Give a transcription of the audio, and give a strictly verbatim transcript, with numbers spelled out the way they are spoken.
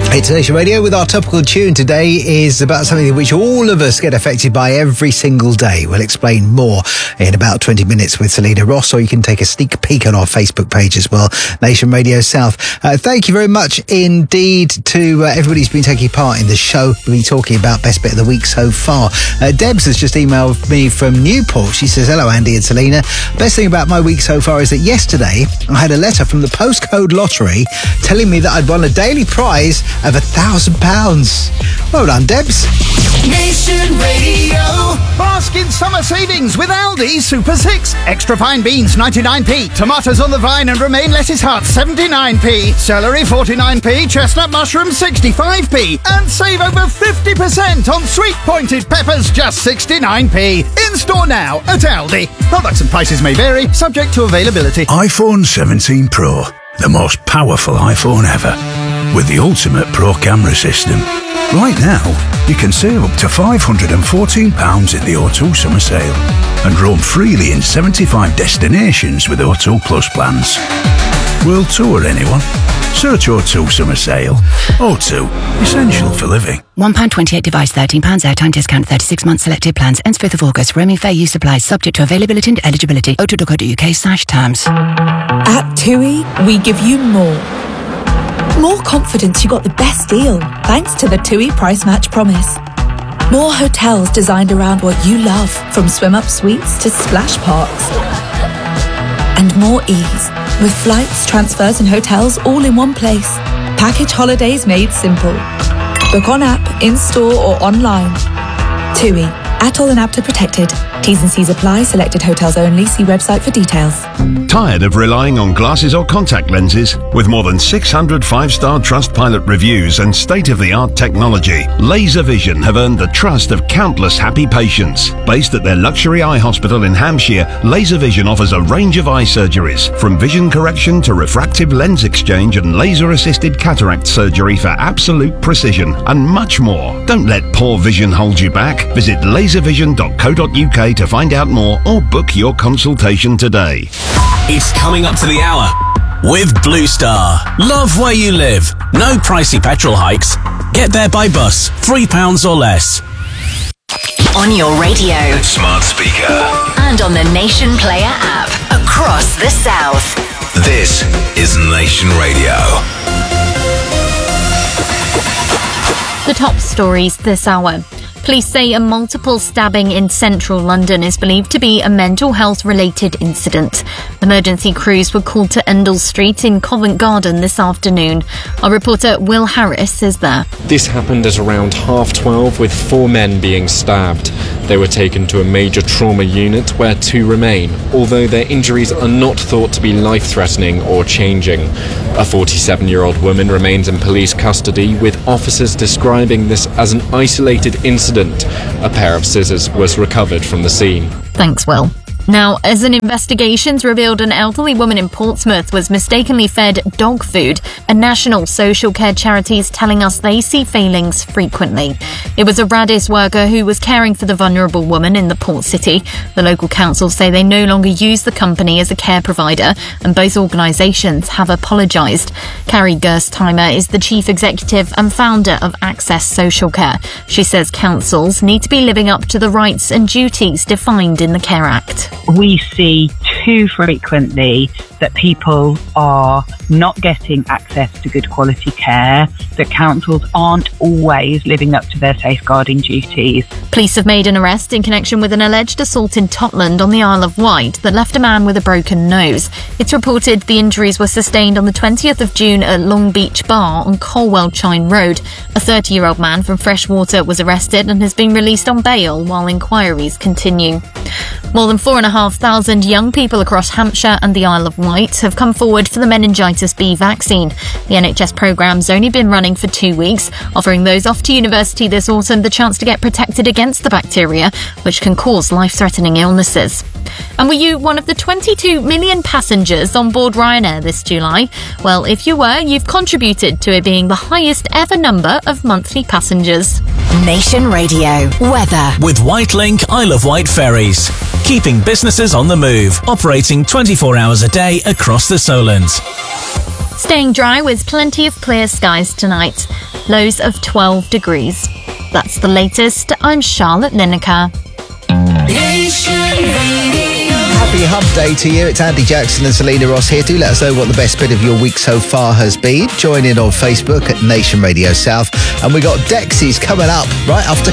It's Nation Radio with our topical tune today is about something which all of us get affected by every single day. We'll explain more in about twenty minutes with Selena Ross, or you can take a sneak peek on our Facebook page as well, Nation Radio South. Uh, thank you very much indeed to uh, everybody who's been taking part in the show. We've been talking about best bit of the week so far. Uh, Debs has just emailed me from Newport. She says, hello Andy and Selena. Best thing about my week so far is that yesterday I had a letter from the postcode lottery telling me that I'd won a daily prize of a thousand pounds. Well done, Debs. Nation Radio. Bask in summer savings with Aldi Super six. Extra fine beans ninety-nine p. Tomatoes on the vine and romaine lettuce heart seventy-nine p. Celery forty-nine p. Chestnut mushrooms sixty-five p. And save over fifty percent on sweet pointed peppers just sixty-nine p. In store now at Aldi. Products and prices may vary, subject to availability. iPhone seventeen Pro. The most powerful iPhone ever. With the ultimate Pro camera system. Right now, you can save up to five hundred fourteen pounds in the O two summer sale and roam freely in seventy-five destinations with O two Plus plans. World tour, anyone? Search O two summer sale. O two, essential for living. one pound twenty-eight device, thirteen pounds airtime discount, thirty-six months selected plans, ends fifth of August. Roaming fair use applies, subject to availability and eligibility. o two dot co dot uk slash terms. At TUI, we give you more. More confidence you got the best deal, thanks to the TUI Price Match Promise. More hotels designed around what you love, from swim-up suites to splash parks. And more ease, with flights, transfers and hotels all in one place. Package holidays made simple. Book on app, in-store or online. TUI, Atoll and APTA protected. T's and C's apply. Selected hotels only. See website for details. Tired of relying on glasses or contact lenses? With more than six hundred five-star Trustpilot reviews and state-of-the-art technology, Laser Vision have earned the trust of countless happy patients. Based at their luxury eye hospital in Hampshire, Laser Vision offers a range of eye surgeries, from vision correction to refractive lens exchange and laser-assisted cataract surgery for absolute precision, and much more. Don't let poor vision hold you back. Visit laser vision dot co dot uk to find out more or book your consultation today. It's coming up to the hour with Blue Star. Love where you live. No pricey petrol hikes. Get there by bus. Three pounds or less. On your radio, smart speaker, and on the Nation Player app across the South. This is Nation Radio. The top stories this hour. Police say a multiple stabbing in central London is believed to be a mental health-related incident. Emergency crews were called to Endell Street in Covent Garden this afternoon. Our reporter Will Harris is there. This happened at around half twelve, with four men being stabbed. They were taken to a major trauma unit where two remain, although their injuries are not thought to be life-threatening or changing. A forty-seven-year-old woman remains in police custody, with officers describing this as an isolated incident. A pair of scissors was recovered from the scene. Thanks, Will. Now, as an investigation's revealed, an elderly woman in Portsmouth was mistakenly fed dog food. A national social care charity is telling us they see failings frequently. It was a Radis worker who was caring for the vulnerable woman in the port city. The local council say they no longer use the company as a care provider, and both organisations have apologised. Carrie Gerstheimer is the chief executive and founder of Access Social Care. She says councils need to be living up to the rights and duties defined in the Care Act. We see too frequently that people are not getting access to good quality care, that councils aren't always living up to their safeguarding duties. Police have made an arrest in connection with an alleged assault in Totland on the Isle of Wight that left a man with a broken nose. It's reported the injuries were sustained on the twentieth of June at Long Beach Bar on Colwell Chine Road. A thirty-year-old man from Freshwater was arrested and has been released on bail while inquiries continue. More than four and a half thousand young people across Hampshire and the Isle of Wight have come forward for the meningitis B vaccine. The N H S programme's only been running for two weeks, offering those off to university this autumn the chance to get protected against the bacteria, which can cause life-threatening illnesses. And were you one of the twenty-two million passengers on board Ryanair this July? Well, if you were, you've contributed to it being the highest ever number of monthly passengers. Nation Radio weather with Whitelink Isle of Wight ferries, keeping businesses on the move, operating twenty-four hours a day across the Solent. Staying dry with plenty of clear skies tonight. Lows of twelve degrees. That's the latest. I'm Charlotte Lineker. Happy Hump Day to you. It's Andy Jackson and Selena Ross here. Do let us know what the best bit of your week so far has been. Join in on Facebook at Nation Radio South. And we got Dexys coming up right after